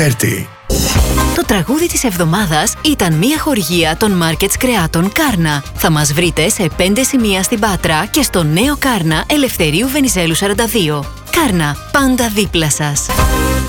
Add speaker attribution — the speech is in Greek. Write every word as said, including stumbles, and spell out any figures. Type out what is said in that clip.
Speaker 1: τέρτη.
Speaker 2: Το τραγούδι της εβδομάδας ήταν μια χορηγία των Markets Κρεάτων Κάρνα. Θα μας βρείτε σε πέντε σημεία στην Πάτρα και στο νέο Κάρνα Ελευθερίου Βενιζέλου σαράντα δύο. Κάρνα, πάντα δίπλα σας.